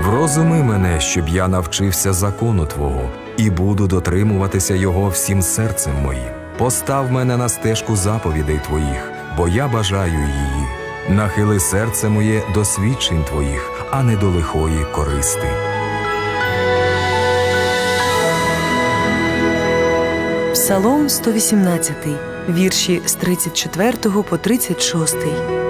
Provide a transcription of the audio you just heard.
Врозуми мене, щоб я навчився закону Твого, і буду дотримуватися його всім серцем моїм. Постав мене на стежку заповідей Твоїх, бо я бажаю її. Нахили серце моє до свідчень Твоїх, а не до лихої користи. Псалом 118, вірші з 34 по 36.